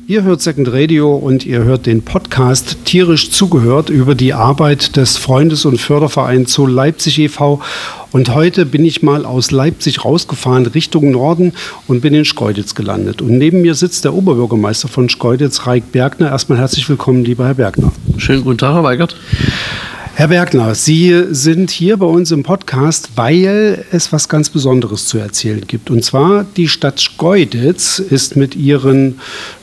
Ihr hört Second Radio und ihr hört den Podcast Tierisch zugehört über die Arbeit des Freundes- und Fördervereins Zoo Leipzig e.V. Und heute bin ich mal aus Leipzig rausgefahren Richtung Norden und bin in Schkeuditz gelandet. Und neben mir sitzt der Oberbürgermeister von Schkeuditz, Raik Bergner. Erstmal herzlich willkommen, lieber Herr Bergner. Schönen guten Tag, Herr Weigert. Herr Bergner, Sie sind hier bei uns im Podcast, weil es was ganz Besonderes zu erzählen gibt. Und zwar, die Stadt Schkeuditz ist mit ihren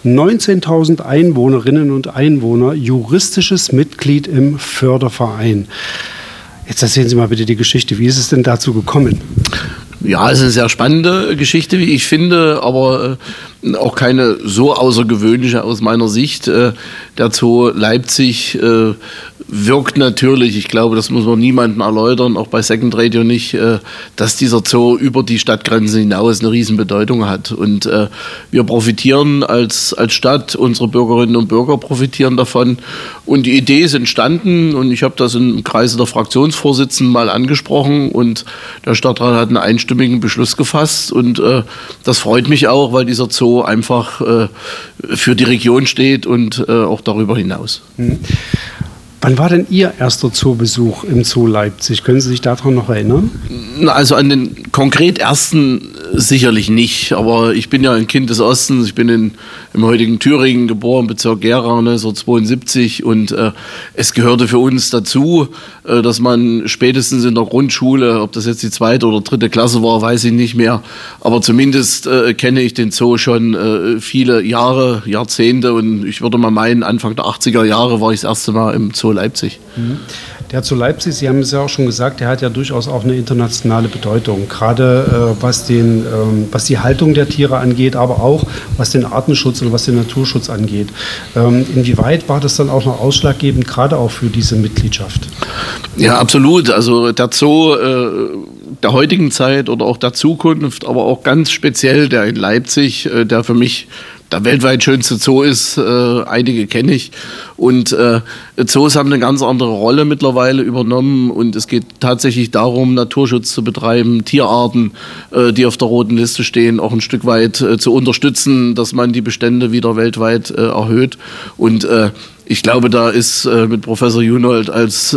19.000 Einwohnerinnen und Einwohnern juristisches Mitglied im Förderverein. Jetzt erzählen Sie mal bitte die Geschichte. Wie ist es denn dazu gekommen? Ja, es ist eine sehr spannende Geschichte, wie ich finde, aber auch keine so außergewöhnliche aus meiner Sicht. Der Zoo Leipzig wirkt natürlich, ich glaube, das muss man niemandem erläutern, auch bei Second Radio nicht, dass dieser Zoo über die Stadtgrenzen hinaus eine Riesenbedeutung hat. Und wir profitieren als Stadt, unsere Bürgerinnen und Bürger profitieren davon. Und die Idee ist entstanden und ich habe das im Kreise der Fraktionsvorsitzenden mal angesprochen und der Stadtrat hat einen einstimmigen Beschluss gefasst und das freut mich auch, weil dieser Zoo einfach für die Region steht und auch darüber hinaus. Wann war denn Ihr erster Zoobesuch im Zoo Leipzig? Können Sie sich daran noch erinnern? Also an den konkret ersten sicherlich nicht, aber ich bin ja ein Kind des Ostens, ich bin im heutigen Thüringen geboren, Bezirk Gera 1972 und es gehörte für uns dazu, dass man spätestens in der Grundschule, ob das jetzt die 2. oder 3. Klasse war, weiß ich nicht mehr, aber zumindest kenne ich den Zoo schon viele Jahre, Jahrzehnte und ich würde mal meinen, Anfang der 80er Jahre war ich das erste Mal im Zoo Leipzig. Der Zoo Leipzig, Sie haben es ja auch schon gesagt, der hat ja durchaus auch eine internationale Bedeutung, gerade was die Haltung der Tiere angeht, aber auch was den Artenschutz und was den Naturschutz angeht. Inwieweit war das dann auch noch ausschlaggebend, gerade auch für diese Mitgliedschaft? Ja, absolut. Also der Zoo der heutigen Zeit oder auch der Zukunft, aber auch ganz speziell der in Leipzig, der für mich der weltweit schönste Zoo ist, einige kenne ich. Und Zoos haben eine ganz andere Rolle mittlerweile übernommen und es geht tatsächlich darum, Naturschutz zu betreiben, Tierarten, die auf der roten Liste stehen, auch ein Stück weit zu unterstützen, dass man die Bestände wieder weltweit erhöht. Und ich glaube, da ist mit Professor Junold als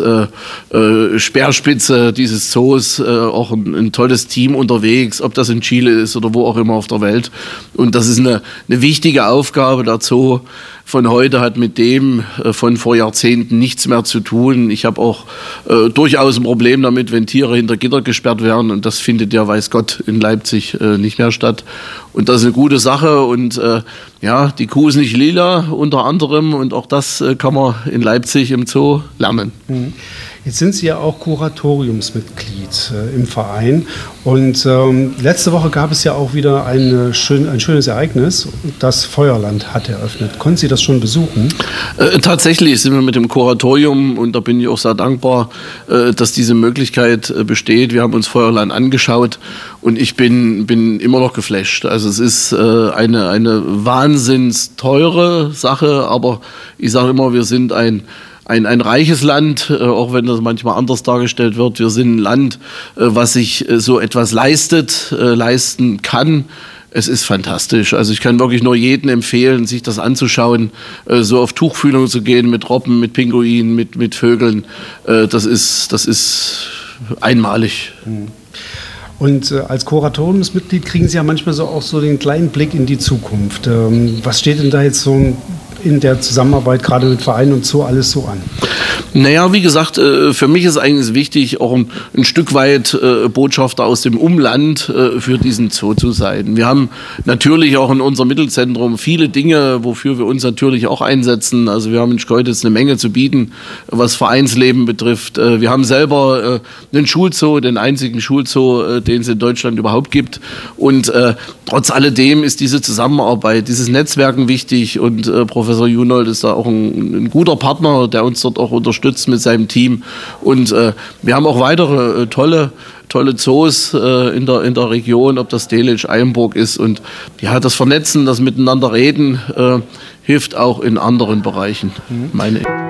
Speerspitze dieses Zoos auch ein tolles Team unterwegs, ob das in Chile ist oder wo auch immer auf der Welt. Und das ist eine wichtige Aufgabe. Der Zoo von heute hat mit dem von vor Jahrzehnten nichts mehr zu tun. Ich habe auch durchaus ein Problem damit, wenn Tiere hinter Gitter gesperrt werden. Und das findet ja, weiß Gott, in Leipzig nicht mehr statt. Und das ist eine gute Sache. Und ja, die Kuh ist nicht lila unter anderem. Und auch das kann man in Leipzig im Zoo lernen. Jetzt sind Sie ja auch Kuratoriumsmitglied im Verein und letzte Woche gab es ja auch wieder ein schönes Ereignis. Das Feuerland hat eröffnet. Konnten Sie das schon besuchen? Tatsächlich sind wir mit dem Kuratorium und da bin ich auch sehr dankbar, dass diese Möglichkeit besteht. Wir haben uns Feuerland angeschaut und ich bin immer noch geflasht. Also es ist eine wahnsinns teure Sache, aber ich sage immer, wir sind ein reiches Land, auch wenn das manchmal anders dargestellt wird. Wir sind ein Land, was sich so etwas leisten kann. Es ist fantastisch. Also ich kann wirklich nur jedem empfehlen, sich das anzuschauen, so auf Tuchfühlung zu gehen mit Robben, mit Pinguinen, mit Vögeln. Das ist einmalig. Und als Kuratoriumsmitglied kriegen Sie ja manchmal auch so den kleinen Blick in die Zukunft. Was steht denn da jetzt so in der Zusammenarbeit gerade mit Vereinen und Zoo alles so an? Naja, wie gesagt, für mich ist eigentlich wichtig, auch ein Stück weit Botschafter aus dem Umland für diesen Zoo zu sein. Wir haben natürlich auch in unserem Mittelzentrum viele Dinge, wofür wir uns natürlich auch einsetzen. Also wir haben in Schkeuditz eine Menge zu bieten, was Vereinsleben betrifft. Wir haben selber einen Schulzoo, den einzigen Schulzoo, den es in Deutschland überhaupt gibt. Und trotz alledem ist diese Zusammenarbeit, dieses Netzwerken wichtig und Professor Junold ist da auch ein guter Partner, der uns dort auch unterstützt mit seinem Team. Und wir haben auch weitere tolle Zoos in der Region, ob das Delitzsch, Eilenburg ist. Und ja, das Vernetzen, das Miteinander reden, hilft auch in anderen Bereichen, meine ich.